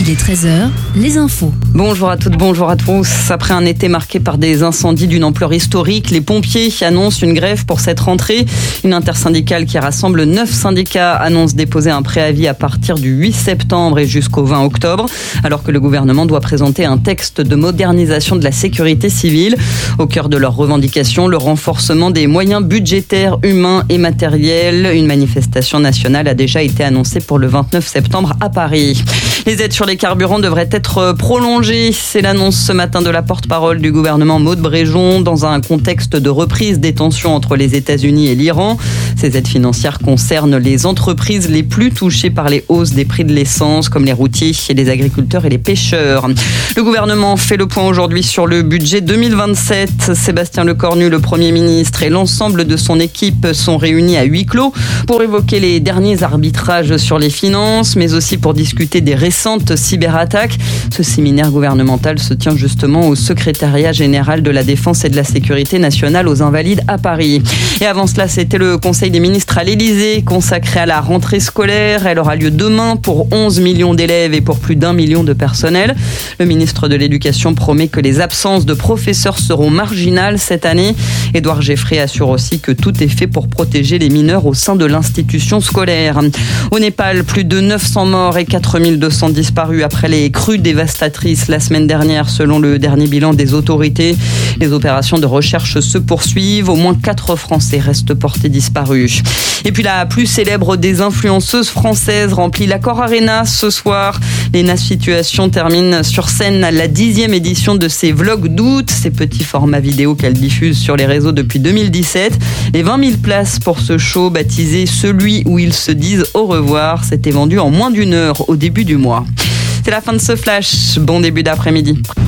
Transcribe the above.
Il est 13h, les infos. Bonjour à toutes, bonjour à tous. Après un été marqué par des incendies d'une ampleur historique, les pompiers annoncent une grève pour cette rentrée. Une intersyndicale qui rassemble 9 syndicats annonce déposer un préavis à partir du 8 septembre et jusqu'au 20 octobre, alors que le gouvernement doit présenter un texte de modernisation de la sécurité civile. Au cœur de leurs revendications, le renforcement des moyens budgétaires, humains et matériels. Une manifestation nationale a déjà été annoncée pour le 29 septembre à Paris. Les aides sur les carburants devraient être prolongées. C'est l'annonce ce matin de la porte-parole du gouvernement Maud Bréjon dans un contexte de reprise des tensions entre les États-Unis et l'Iran. Ces aides financières concernent les entreprises les plus touchées par les hausses des prix de l'essence, comme les routiers, les agriculteurs et les pêcheurs. Le gouvernement fait le point aujourd'hui sur le budget 2027. Sébastien Lecornu, le Premier ministre, et l'ensemble de son équipe sont réunis à huis clos pour évoquer les derniers arbitrages sur les finances, mais aussi pour discuter des récentes cyberattaques. Ce séminaire gouvernemental se tient justement au secrétariat général de la Défense et de la Sécurité nationale aux Invalides à Paris. Et avant cela, c'était le Conseil des ministres à l'Élysée consacré à la rentrée scolaire. Elle aura lieu demain pour 11 millions d'élèves et pour plus d'1 million de personnels. Le ministre de l'Éducation promet que les absences de professeurs seront marginales cette année. Édouard Geffray assure aussi que tout est fait pour protéger les mineurs au sein de l'institution scolaire. Au Népal, plus de 900 morts et 4200 disparus après les crues dévastatrices la semaine dernière, selon le dernier bilan des autorités. Les opérations de recherche se poursuivent. Au moins 4 Français restent portés disparus. Et puis la plus célèbre des influenceuses françaises remplit l'Accor Arena ce soir. Léna Situation termine sur scène la 10e édition de ses vlogs d'août, ces petits formats vidéo qu'elle diffuse sur les réseaux depuis 2017. Les 20 000 places pour ce show baptisé Celui où ils se disent au revoir s'étaient vendues en moins d'1 heure au début du mois. C'est la fin de ce flash. Bon début d'après-midi.